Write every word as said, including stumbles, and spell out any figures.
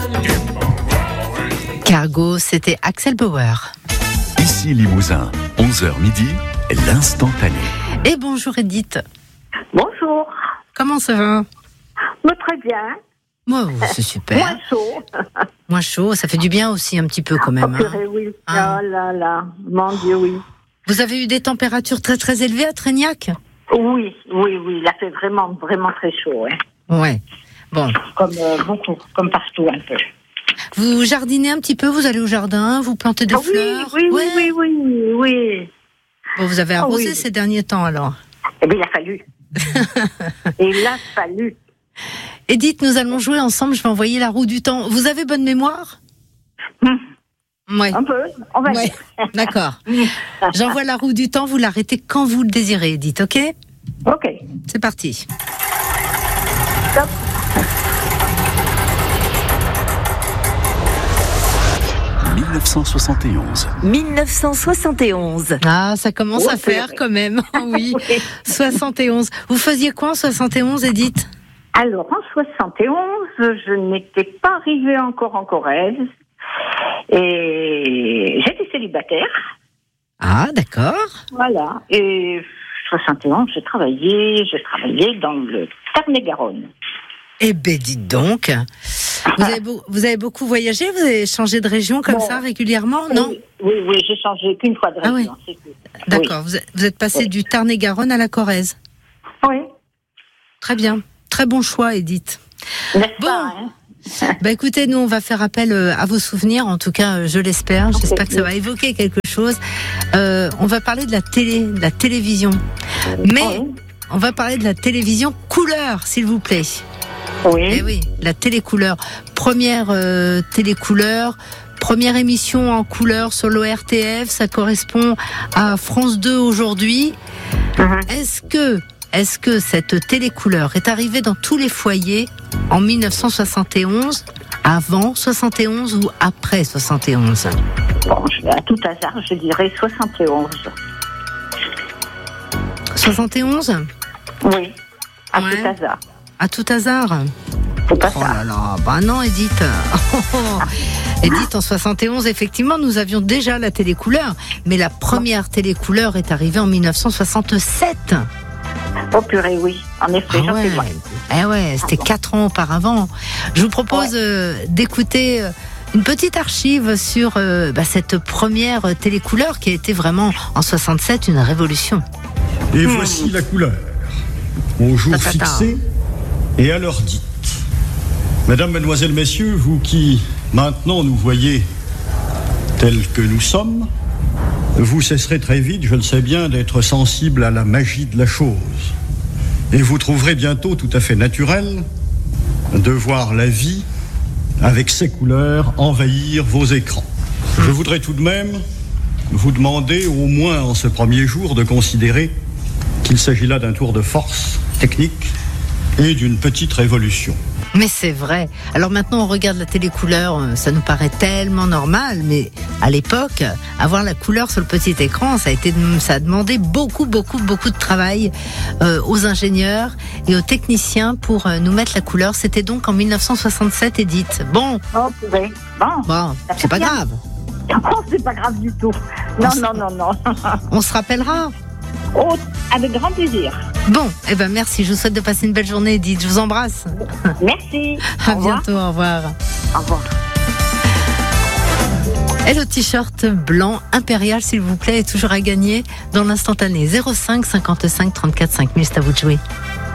Cargo, c'était Axel Bauer. Ici Limousin, onze heures midi, l'instantané. Et bonjour Edith. Bonjour. Comment ça va? Moi, très bien. Moi, oh, c'est super. Moins chaud. Moins chaud, ça fait du bien aussi un petit peu quand même. Oh, purée, hein. oui. Hein. Oh là là, mon Dieu, oui. Vous avez eu des températures très très élevées à Trégnac? Oui, oui, oui. Il a fait vraiment, vraiment très chaud. Hein. Ouais. Bon. Comme euh, beaucoup, comme partout un peu. Vous jardinez un petit peu, vous allez au jardin, vous plantez des Ah, fleurs. Oui, oui, ouais. oui, oui, oui, oui. Bon, vous avez arrosé Ah, oui. ces derniers temps alors. Eh bien, il a fallu. Il a fallu. Edith, nous allons jouer ensemble, je vais envoyer la roue du temps. Vous avez bonne mémoire? Hum, Ouais. un peu, on va Ouais. dire. D'accord. J'envoie la roue du temps, vous l'arrêtez quand vous le désirez, Edith, ok? Ok. C'est parti. Stop. dix-neuf cent soixante et onze. dix-neuf cent soixante et onze. Ah, ça commence Oh, à faire purée. quand même, oui. Oui. soixante et onze. Vous faisiez quoi en soixante et onze, Edith? Alors, en soixante et onze, je n'étais pas arrivée encore en Corrèze. Et j'étais célibataire. Ah, d'accord. Voilà. Et soixante et onze, j'ai travaillé, j'ai travaillé dans le Tarn-et-Garonne. Eh ben, dites donc. Vous avez, beau- vous avez beaucoup voyagé? Vous avez changé de région comme Bon. ça régulièrement? Non? Oui, oui, oui, j'ai changé qu'une fois de Ah région, c'est tout. D'accord. Vous êtes- vous êtes passé Oui. du Tarn-et-Garonne à la Corrèze. Oui. Très bien. Très bon choix, Edith. N'est-ce Bon. pas, hein? Bah écoutez, nous on va faire appel euh, à vos souvenirs, en tout cas euh, je l'espère, j'espère que ça va évoquer quelque chose. Euh, on va parler de la télé, de la télévision, mais Oui. on va parler de la télévision couleur, s'il vous plaît. Oui. Eh oui, la télécouleur, première euh, télécouleur, première émission en couleur sur l'O R T F, ça correspond à France deux aujourd'hui. Mhm. Est-ce que Est-ce que cette télécouleur est arrivée dans tous les foyers en dix-neuf cent soixante et onze, avant soixante et onze ou après soixante et onze? Bon, je- à tout hasard, je dirais soixante et onze. soixante et onze? Oui. À Ouais. tout hasard. À tout hasard? C'est pas Oh ça. là là, bah non Edith. Edith, en soixante et onze, effectivement, nous avions déjà la télécouleur, mais la première télécouleur est arrivée en dix-neuf cent soixante-sept. Oh purée, oui. En effet, Ah j'en ouais. sais loin. Eh ouais, c'était quatre ans auparavant. Je vous propose euh, d'écouter euh, une petite archive sur euh, bah, cette première euh, télécouleur qui a été vraiment en soixante-sept une révolution. Et voici la couleur, au jour Ta, ta, ta. fixé et à l'heure dite. Mesdames, Mesdemoiselles, Messieurs, vous qui maintenant nous voyez tels que nous sommes, vous cesserez très vite, je le sais bien, d'être sensible à la magie de la chose. Et vous trouverez bientôt tout à fait naturel de voir la vie, avec ses couleurs, envahir vos écrans. Je voudrais tout de même vous demander, au moins en ce premier jour, de considérer qu'il s'agit là d'un tour de force technique et d'une petite révolution. Mais c'est vrai. Alors maintenant, on regarde la télécouleur, euh, ça nous paraît tellement normal, mais à l'époque, avoir la couleur sur le petit écran, ça a été, ça a demandé beaucoup, beaucoup, beaucoup de travail euh, aux ingénieurs et aux techniciens pour euh, nous mettre la couleur. C'était donc en dix-neuf cent soixante-sept, Edith. Bon, Oh purée. Bon. bon, Ça c'est fait pas bien. grave. Oh, c'est pas grave du tout. Non, On non, non, non. On se rappellera. Oh, avec grand plaisir. Bon, eh ben merci. Je vous souhaite de passer une belle journée, Edith. Je vous embrasse. Merci. À Au revoir. bientôt. Au revoir. Au revoir. Et le t-shirt blanc impérial, s'il vous plaît, est toujours à gagner dans l'instantané. zéro cinq cinquante-cinq trente-quatre cinq mille, c'est à vous de jouer.